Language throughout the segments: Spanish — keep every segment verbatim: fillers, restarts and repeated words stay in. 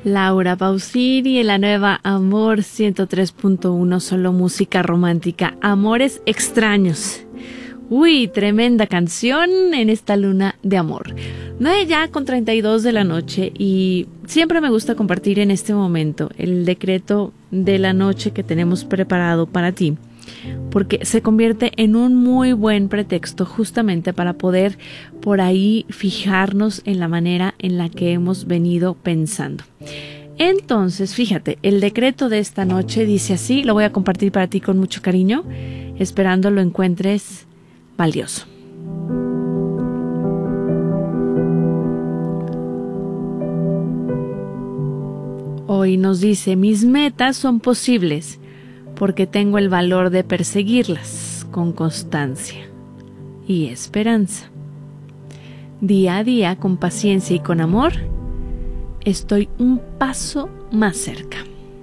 Laura Pausini en la nueva Amor ciento tres punto uno, solo música romántica. Amores extraños. Uy, tremenda canción en esta luna de amor. nueve ya con treinta y dos de la noche y siempre me gusta compartir en este momento el decreto de la noche que tenemos preparado para ti, porque se convierte en un muy buen pretexto justamente para poder por ahí fijarnos en la manera en la que hemos venido pensando. Entonces, fíjate, el decreto de esta noche dice así, lo voy a compartir para ti con mucho cariño, esperando lo encuentres valioso. Hoy nos dice, mis metas son posibles porque tengo el valor de perseguirlas con constancia y esperanza. Día a día, con paciencia y con amor, estoy un paso más cerca.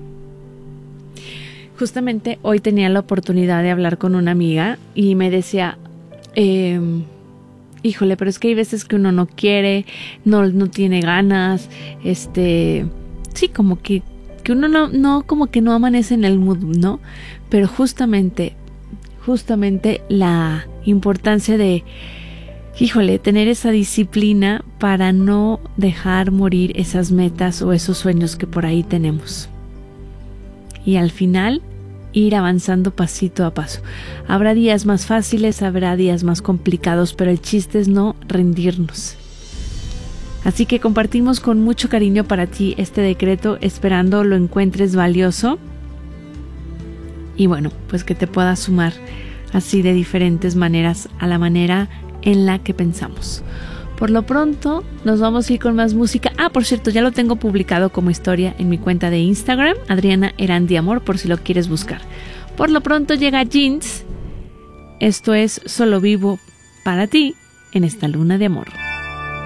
Justamente hoy tenía la oportunidad de hablar con una amiga y me decía, eh, híjole, pero es que hay veces que uno no quiere, no, no tiene ganas, este, sí, como que, que uno no, no, como que no amanece en el mood, ¿no? Pero justamente, justamente la importancia de, híjole, tener esa disciplina para no dejar morir esas metas o esos sueños que por ahí tenemos. Y al final, ir avanzando pasito a paso. Habrá días más fáciles, habrá días más complicados, pero el chiste es no rendirnos. Así que compartimos con mucho cariño para ti este decreto, esperando lo encuentres valioso. Y bueno, pues que te puedas sumar así de diferentes maneras a la manera en la que pensamos. Por lo pronto, nos vamos a ir con más música. Ah, por cierto, ya lo tengo publicado como historia en mi cuenta de Instagram, Adriana Erandi Amor, por si lo quieres buscar. Por lo pronto llega Jeans. Esto es Solo Vivo para ti en esta luna de amor.